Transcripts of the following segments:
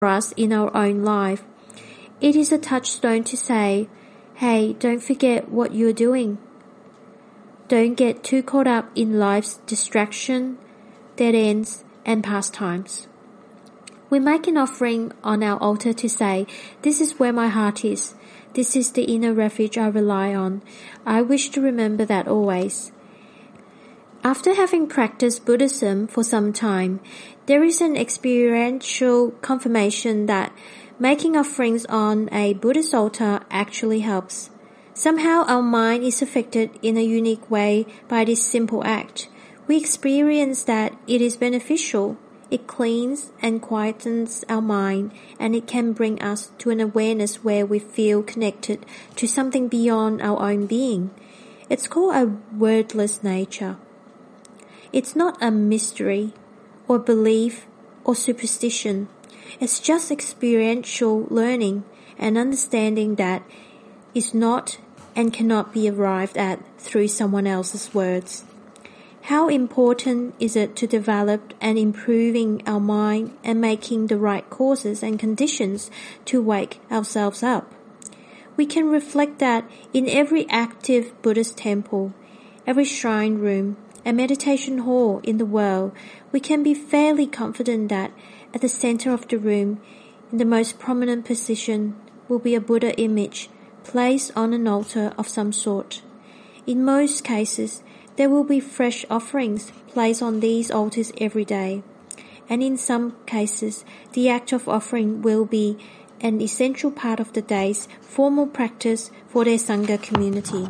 for us in our own life. It is a touchstone to say, hey, don't forget what you're doing. Don't get too caught up in life's distraction, dead ends, and pastimes. We make an offering on our altar to say, this is where my heart is. This is the inner refuge I rely on. I wish to remember that always. After having practiced Buddhism for some time, there is an experiential confirmation that making offerings on a Buddhist altar actually helps. Somehow our mind is affected in a unique way by this simple act. We experience that it is beneficial. It cleans and quietens our mind, and it can bring us to an awareness where we feel connected to something beyond our own being. It's called a wordless nature. It's not a mystery or belief or superstition. It's just experiential learning and understanding that is not and cannot be arrived at through someone else's words. How important is it to develop and improving our mind and making the right causes and conditions to wake ourselves up? We can reflect that in every active Buddhist temple, every shrine room, and meditation hall in the world, we can be fairly confident that at the center of the room, in the most prominent position, will be a Buddha image placed on an altar of some sort. In most cases, there will be fresh offerings placed on these altars every day, and in some cases, the act of offering will be an essential part of the day's formal practice for their Sangha community.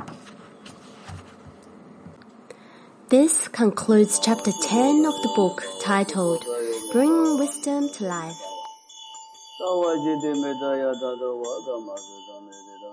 This concludes chapter 10 of the book titled Bring Wisdom to Life.